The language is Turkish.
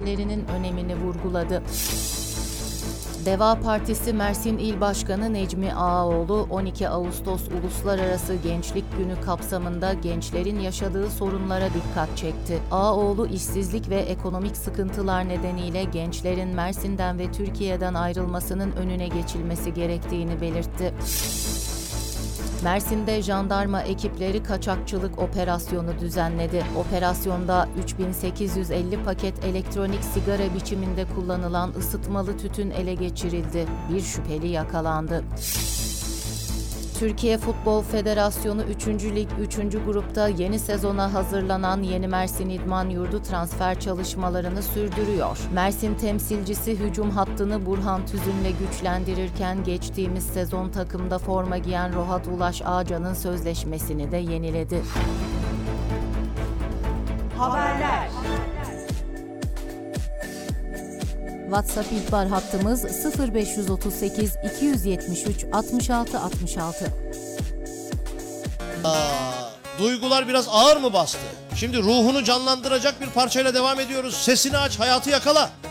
ilişkilerinin önemini vurguladı. Deva Partisi Mersin İl Başkanı Necmi Ağaoğlu, 12 Ağustos Uluslararası Gençlik Günü kapsamında gençlerin yaşadığı sorunlara dikkat çekti. Ağaoğlu, işsizlik ve ekonomik sıkıntılar nedeniyle gençlerin Mersin'den ve Türkiye'den ayrılmasının önüne geçilmesi gerektiğini belirtti. Mersin'de jandarma ekipleri kaçakçılık operasyonu düzenledi. Operasyonda 3850 paket elektronik sigara biçiminde kullanılan ısıtmalı tütün ele geçirildi. Bir şüpheli yakalandı. Türkiye Futbol Federasyonu 3. Lig 3. grupta yeni sezona hazırlanan Yeni Mersin İdman Yurdu transfer çalışmalarını sürdürüyor. Mersin temsilcisi hücum hattını Burhan Tüzün'le güçlendirirken geçtiğimiz sezon takımda forma giyen Rohat Ulaş Ağcan'ın sözleşmesini de yeniledi. Haberler. WhatsApp ihbar hattımız 0538 273 66 66. Duygular biraz ağır mı bastı? Şimdi ruhunu canlandıracak bir parçayla devam ediyoruz. Sesini aç, hayatı yakala.